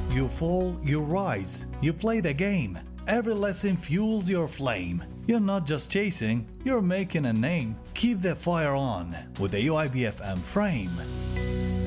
You fall, you rise, you play the game. Every lesson fuels your flame. You're not just chasing, you're making a name. Keep the fire on with the UIBFM frame.